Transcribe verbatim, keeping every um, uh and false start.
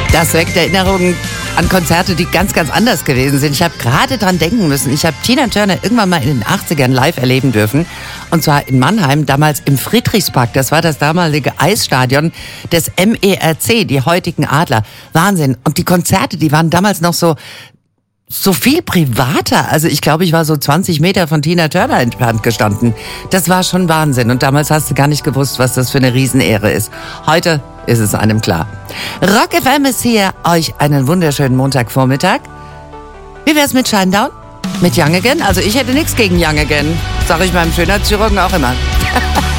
Das weckt Erinnerungen an Konzerte, die ganz, ganz anders gewesen sind. Ich habe gerade dran denken müssen. Ich habe Tina Turner irgendwann mal in den achtzigern live erleben dürfen. Und zwar in Mannheim, damals im Friedrichspark. Das war das damalige Eisstadion des M E R C, die heutigen Adler. Wahnsinn. Und die Konzerte, die waren damals noch so... so viel privater. Also ich glaube, ich war so zwanzig Meter von Tina Turner entfernt gestanden. Das war schon Wahnsinn. Und damals hast du gar nicht gewusst, was das für eine Riesenehre ist. Heute ist es einem klar. Rock F M ist hier. Euch einen wunderschönen Montagvormittag. Wie wär's mit Shinedown? Mit Young Again? Also ich hätte nichts gegen Young Again. Sag ich meinem Schönheitschirurgen auch immer.